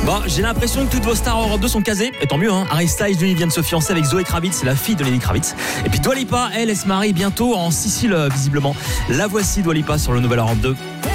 Bon, j'ai l'impression que toutes vos stars Europe 2 sont casées, et tant mieux, hein. Harry Styles, lui, vient de se fiancer avec Zoé Kravitz, la fille de Lenny Kravitz. Et puis Dua Lipa, elle se marie bientôt en Sicile, visiblement. La voici Dua Lipa sur le nouvel Europe 2.